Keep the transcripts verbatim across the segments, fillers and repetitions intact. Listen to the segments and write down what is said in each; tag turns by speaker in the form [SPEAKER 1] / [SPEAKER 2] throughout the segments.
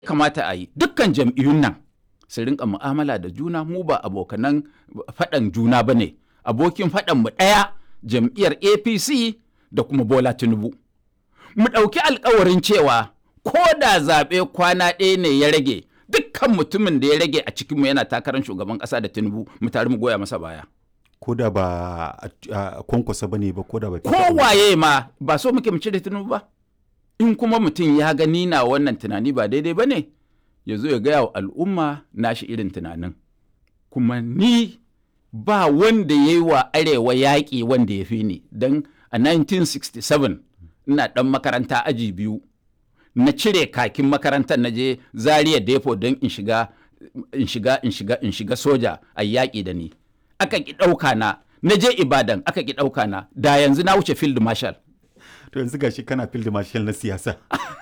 [SPEAKER 1] kamata a yi dukkan jam'iyyun nan su rinka mu'amala da juna, mu ba abokanan faɗan juna ba ne, abokin faɗan mu ɗaya jam'iyyar A P C da kuma Bola Tinubu. Mu ɗauki alkawarin cewa ko da zaɓe kwana ɗaya ne ya rage, dukkan mutumin da ya rage a cikinmu yana takarar shugaban ƙasa da Tinubu mu tare mu goya masa baya.
[SPEAKER 2] Ko da ba a kwankwasa ba ne ba, ko da ba
[SPEAKER 1] kowaye ma ba so muke mu cire Tinubu ba. In kuma mutum ya gani na wannan tunani ba daidai ba ne, ya zo ya gaya wa al'umma nashi irin tunanin. Kuma ni ba wanda ya yi wa arewa yaƙi wanda ya fi ni, don a nineteen sixty-seven ina ɗan makaranta aji biyu, na cire kakin makarantar na je Zaria Depo don in shiga in shiga in shiga in shiga soja a yaƙi da ni. Aka ki ɗauka na, na je Ibadan aka ki ɗauka na, da yanzu na wuce field marshal.
[SPEAKER 2] To yanzu gashi kana field marshal na siyasa.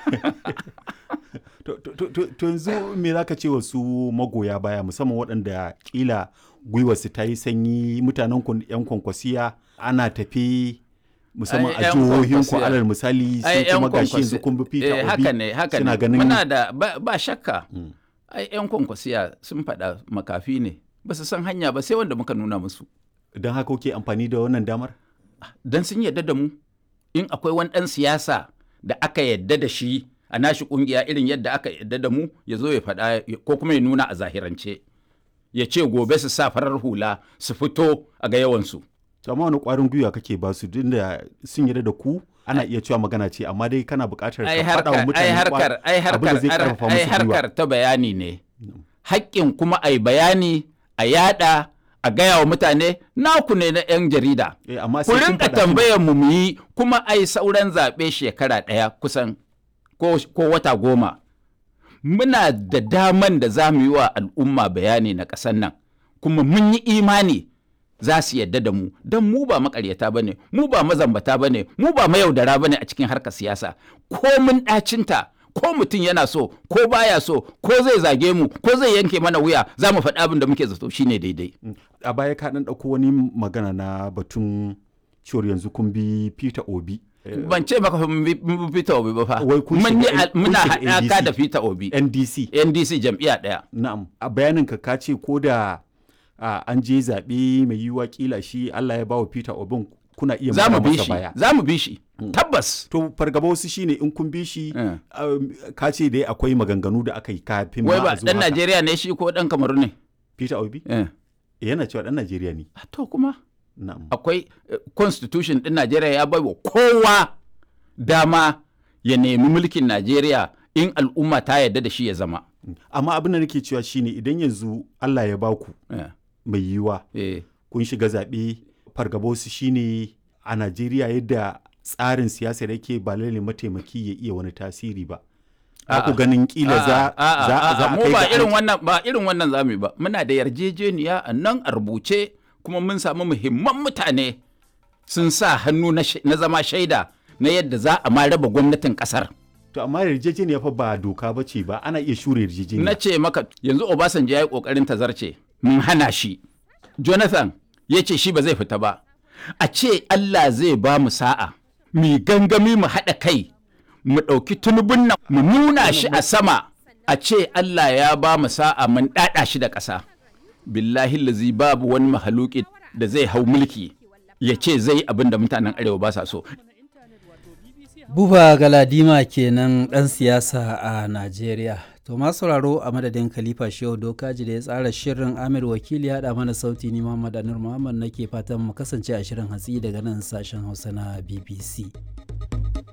[SPEAKER 2] To yanzu me za ka ce wa su magoya baya, musamman waɗanda ƙila gwiwarsu ta yi sanyi, mutanen ku yan kwankwasiya ana tafi musamman a jihohin ku alal misali sai kuma gashi yanzu kun bi Peter Obi.
[SPEAKER 1] Haka ne, haka ne. Muna da ba shakka. Ai yan kwankwasiya sun faɗa makafi ne. Ba su san hanya ba sai wanda muka nuna musu.
[SPEAKER 2] Don haka kuke amfani da wannan damar?
[SPEAKER 1] Don sun yadda da mu. In akwai wani ɗan siyasa da aka yadda da shi a nashi ƙungiya irin yadda aka yadda da mu, ya zo ya faɗa ko kuma ya nuna a zahirance. Ya ce gobe su sa farar hula su fito a ga yawansu.
[SPEAKER 2] Amma wani ƙwarin gwiwa kake ba su din da sun yarda da ku, ana iya cewa magana ce, amma dai kana buƙatar ka faɗa wa mutane abin da zai ƙarfafa musu gwiwa. Ai harkar ta bayani ne. Haƙƙin kuma a yi bayani, a yaɗa, a gaya wa mutane naku ne na 'yan jarida. Ku rinka tambayar mu mu yi, kuma ai sauran zaɓe shekara ɗaya kusan ko, ko wata goma. Muna da daman da za mu yi wa al'umma bayani na ƙasar nan, kuma mun yi imani za su yadda da mu, don mu ba makaryata ba ne, mu ba mazambata ba ne, mu ba mayaudara ba ne a cikin harkar siyasa. Ko mun ɗacinta, ko mutum yana so, ko baya so, ko zai zage mu, ko zai yanke mana wuya, za mu faɗi abin da muke zato shine daidai. A baya ka ɗan ɗauko wani magana na batun cewar yanzu kun bi Peter Obi.
[SPEAKER 1] Ban ce maka mun bi Peter Obi ba fa. Muna haɗaka da Peter Obi.
[SPEAKER 2] N D C.
[SPEAKER 1] N D C jam'iyya ɗaya.
[SPEAKER 2] Na'am. A bayanin ka ka ce ko da an je zaɓe mai yiwuwa kila shi Allah ya bawa Peter Obi kuna iya mara masa baya.
[SPEAKER 1] Za mu bi shi. Tabbas.
[SPEAKER 2] To fargaba wasu shine in kun bi shi ka ce dai akwai maganganu da aka yi kafin ma
[SPEAKER 1] a zuwa. Wai ba ɗan Najeriya ne shi ko ɗan Kamaru ne?
[SPEAKER 2] Peter Obi? Yana cewa ɗan Najeriya ne.
[SPEAKER 1] To kuma. Akwai constitution ɗin Najeriya ya bai wa kowa dama ya nemi mulkin Najeriya in al'umma ta yarda da shi ya zama.
[SPEAKER 2] Amma abin da nake cewa shine idan yanzu Allah ya baku mai yiwuwa kun shiga zaɓe, fargaba su shine a Najeriya yadda tsarin siyasa da yake ba lalle mataimaki ya iya wani tasiri ba. Ku ganin kila za a
[SPEAKER 1] kai ba irin wannan ba irin wannan zamu ba. Muna da yarjejeniya a nan a rubuce, kuma mun samu muhimman mutane sun sa hannu na zama shaida na yadda za a ma raba gwamnatin kasar.
[SPEAKER 2] To amma yarjejeniya fa ba doka ba ce ba, ana iya shure yarjejeniya.
[SPEAKER 1] Na ce maka yanzu Obasanjo ya yi kokarin tazarce, mun hana shi. Jonathan ya ce shi ba zai fita ba. A ce Allah zai ba mu sa'a, mu gangami mu haɗa kai, mu ɗauki Tinubun nan mu nuna shi a sama, a ce Allah ya ba mu sa'a mun ɗaɗa shi da ƙasa. Billahi lazi babu wani mahaluki da zai hau mulki ya ce zai abin da mutanen arewa ba sa so.
[SPEAKER 3] Buba Galadima kenan ɗan siyasa a Najeriya. To masu sauraro, a madadin Khalifa Shehu Dokaji da ya tsara shirin, Amir Wakili ya haɗa mana sauti, ni Muhammad Anur Muhammad nake fatan mu kasance a shirin hatsi daga nan sashen Hausa na B B C.